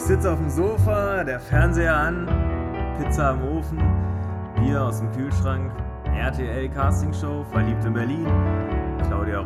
sitze auf dem Sofa, der Fernseher an, Pizza im Ofen, Bier aus dem Kühlschrank, RTL Castingshow, verliebt in Berlin, Claudia